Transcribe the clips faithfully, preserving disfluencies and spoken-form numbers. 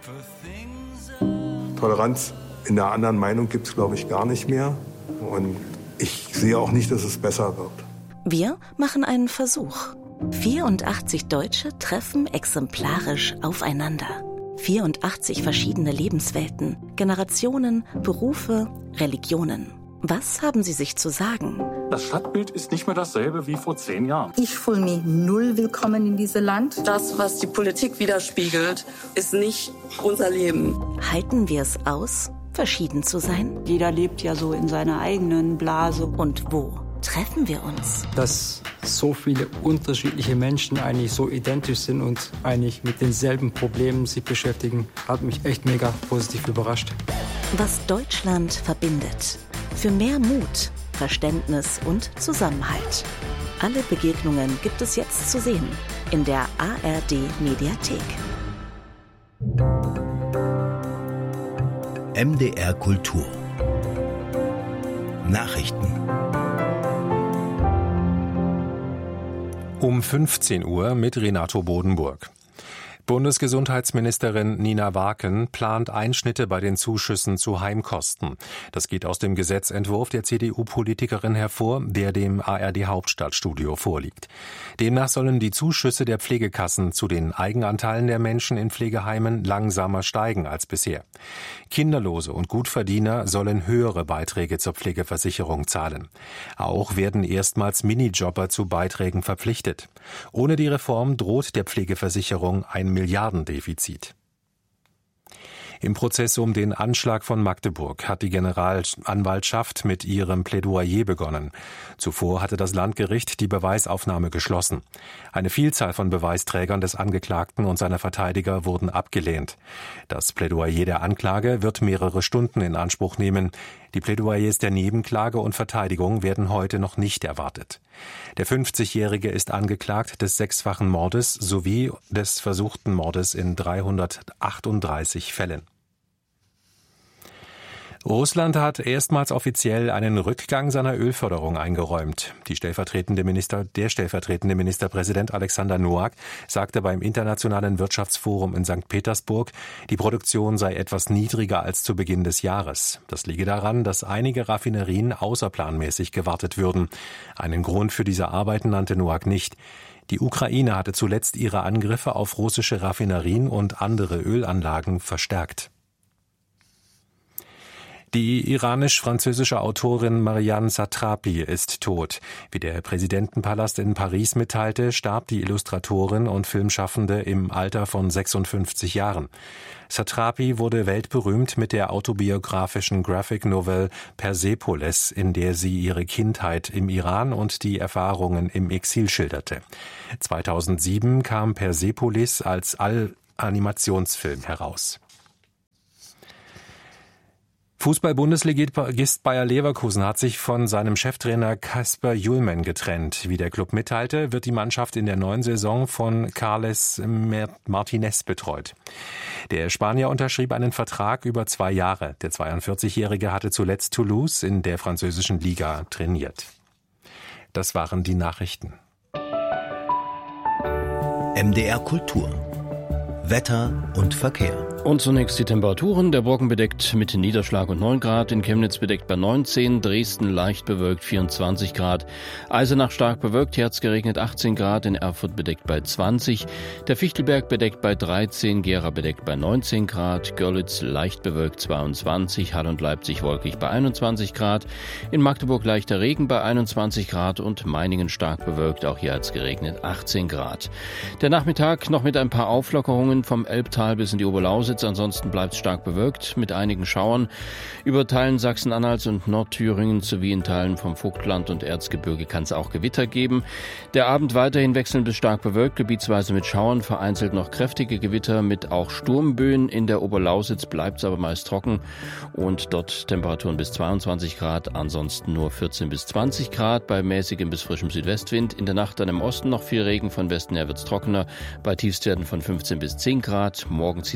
Toleranz in der anderen Meinung gibt es, glaube ich, gar nicht mehr. Und ich sehe auch nicht, dass es besser wird. Wir machen einen Versuch. vierundachtzig Deutsche treffen exemplarisch aufeinander. vierundachtzig verschiedene Lebenswelten, Generationen, Berufe, Religionen. Was haben sie sich zu sagen? Das Stadtbild ist nicht mehr dasselbe wie vor zehn Jahren. Ich fühle mich null willkommen in diesem Land. Das, was die Politik widerspiegelt, ist nicht unser Leben. Halten wir es aus, verschieden zu sein? Jeder lebt ja so in seiner eigenen Blase. Und wo treffen wir uns? Dass so viele unterschiedliche Menschen eigentlich so identisch sind und eigentlich mit denselben Problemen sich beschäftigen, hat mich echt mega positiv überrascht. Was Deutschland verbindet. Für mehr Mut, Verständnis und Zusammenhalt. Alle Begegnungen gibt es jetzt zu sehen in der A R D-Mediathek. M D R Kultur. Nachrichten. Um fünfzehn Uhr mit Renato Bodenburg. Bundesgesundheitsministerin Nina Waken plant Einschnitte bei den Zuschüssen zu Heimkosten. Das geht aus dem Gesetzentwurf der C D U-Politikerin hervor, der dem A R D-Hauptstadtstudio vorliegt. Demnach sollen die Zuschüsse der Pflegekassen zu den Eigenanteilen der Menschen in Pflegeheimen langsamer steigen als bisher. Kinderlose und Gutverdiener sollen höhere Beiträge zur Pflegeversicherung zahlen. Auch werden erstmals Minijobber zu Beiträgen verpflichtet. Ohne die Reform droht der Pflegeversicherung ein Milliardendefizit. Im Prozess um den Anschlag von Magdeburg hat die Generalanwaltschaft mit ihrem Plädoyer begonnen. Zuvor hatte das Landgericht die Beweisaufnahme geschlossen. Eine Vielzahl von Beweisträgern des Angeklagten und seiner Verteidiger wurden abgelehnt. Das Plädoyer der Anklage wird mehrere Stunden in Anspruch nehmen. Die Plädoyers der Nebenklage und Verteidigung werden heute noch nicht erwartet. Der fünfzigjährige ist angeklagt des sechsfachen Mordes sowie des versuchten Mordes in dreihundertachtunddreißig Fällen. Russland hat erstmals offiziell einen Rückgang seiner Ölförderung eingeräumt. Die stellvertretende Minister, der stellvertretende Ministerpräsident Alexander Nowak sagte beim Internationalen Wirtschaftsforum in Sankt Petersburg, die Produktion sei etwas niedriger als zu Beginn des Jahres. Das liege daran, dass einige Raffinerien außerplanmäßig gewartet würden. Einen Grund für diese Arbeiten nannte Nowak nicht. Die Ukraine hatte zuletzt ihre Angriffe auf russische Raffinerien und andere Ölanlagen verstärkt. Die iranisch-französische Autorin Marianne Satrapi ist tot. Wie der Präsidentenpalast in Paris mitteilte, starb die Illustratorin und Filmschaffende im Alter von sechsundfünfzig Jahren. Satrapi wurde weltberühmt mit der autobiografischen Graphic Novel Persepolis, in der sie ihre Kindheit im Iran und die Erfahrungen im Exil schilderte. zweitausendsieben kam Persepolis als All-Animationsfilm heraus. Fußball-Bundesligist Bayer Leverkusen hat sich von seinem Cheftrainer Kasper Hjulmand getrennt. Wie der Club mitteilte, wird die Mannschaft in der neuen Saison von Carles Martinez betreut. Der Spanier unterschrieb einen Vertrag über zwei Jahre. Der zweiundvierzigjährige hatte zuletzt Toulouse in der französischen Liga trainiert. Das waren die Nachrichten. M D R Kultur. Wetter und Verkehr. Und zunächst die Temperaturen. Der Brocken bedeckt mit Niederschlag und neun Grad, in Chemnitz bedeckt bei neunzehn, Dresden leicht bewölkt vierundzwanzig Grad, Eisenach stark bewölkt, Herz geregnet achtzehn Grad, in Erfurt bedeckt bei zwanzig, der Fichtelberg bedeckt bei dreizehn, Gera bedeckt bei neunzehn Grad, Görlitz leicht bewölkt zweiundzwanzig, Hall und Leipzig wolkig bei einundzwanzig Grad, in Magdeburg leichter Regen bei einundzwanzig Grad und Meiningen stark bewölkt, auch hier hat's geregnet achtzehn Grad. Der Nachmittag noch mit ein paar Auflockerungen vom Elbtal bis in die Oberlausitz. Ansonsten bleibt es stark bewölkt mit einigen Schauern. Über Teilen Sachsen-Anhalts und Nordthüringen sowie in Teilen vom Vogtland und Erzgebirge kann es auch Gewitter geben. Der Abend weiterhin wechselnd bis stark bewölkt, gebietsweise mit Schauern, vereinzelt noch kräftige Gewitter mit auch Sturmböen. In der Oberlausitz bleibt es aber meist trocken und dort Temperaturen bis zweiundzwanzig Grad, ansonsten nur vierzehn bis zwanzig Grad bei mäßigem bis frischem Südwestwind. In der Nacht dann im Osten noch viel Regen, von Westen her wird es trockener, bei Tiefstwerten von fünfzehn bis zehn Grad. Morgen zieht der Regen dann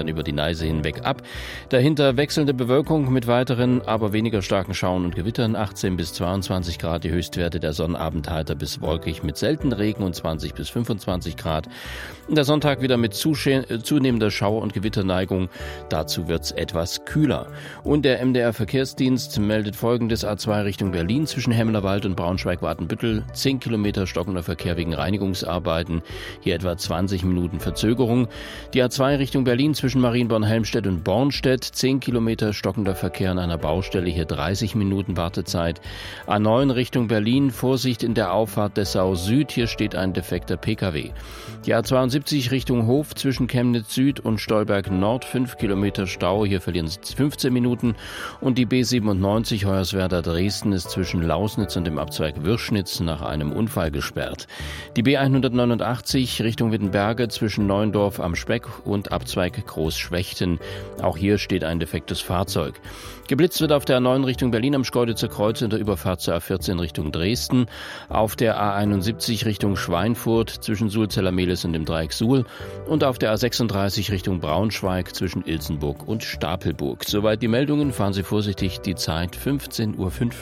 dann über die Neiße hinweg ab. Dahinter wechselnde Bewölkung mit weiteren, aber weniger starken Schauern und Gewittern. achtzehn bis zweiundzwanzig Grad die Höchstwerte, der Sonnabend heiter bis wolkig mit selten Regen und zwanzig bis fünfundzwanzig Grad. Der Sonntag wieder mit zunehmender Schauer- und Gewitterneigung. Dazu wird's etwas kühler. Und der M D R-Verkehrsdienst meldet Folgendes: A zwei Richtung Berlin zwischen Hemmerwald und Braunschweig-Watenbüttel. zehn Kilometer stockender Verkehr wegen Reinigungsarbeiten. Hier etwa zwanzig Minuten Verzögerung. Die A zwei Richtung Berlin zwischen Marienborn-Helmstedt und Bornstedt. zehn Kilometer stockender Verkehr an einer Baustelle. Hier dreißig Minuten Wartezeit. A neun Richtung Berlin. Vorsicht in der Auffahrt Dessau Süd. Hier steht ein defekter P K W. Die A zweiundsiebzig Richtung Hof zwischen Chemnitz Süd und Stolberg Nord. fünf Kilometer Stau. Hier verlieren Sie fünfzehn Minuten. Und die B siebenundneunzig Hoyerswerda Dresden ist zwischen Lausnitz und dem Abzweig Wirschnitz nach einem Unfall gesperrt. Die B hundertneunundachtzig Richtung Wittenberge zwischen Neuendorf am Speck und Abzweig Großschwechten. Auch hier steht ein defektes Fahrzeug. Geblitzt wird auf der A neun Richtung Berlin am Schkeuditzer Kreuz in der Überfahrt zur A vierzehn Richtung Dresden. Auf der A einundsiebzig Richtung Schweinfurt zwischen Sulzeller-Mehlis und dem Dreieck Suhl. Und auf der A sechsunddreißig Richtung Braunschweig zwischen Ilsenburg und Stapelburg. Soweit die Meldungen. Fahren Sie vorsichtig. Die Zeit fünfzehn Uhr fünf.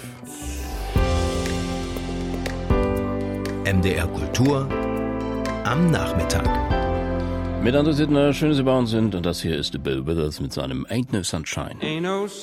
M D R Kultur am Nachmittag. Mit André Sittner, schön, dass Sie bei uns sind. Und das hier ist Bill Withers mit seinem Ain't No Sunshine. Ain't no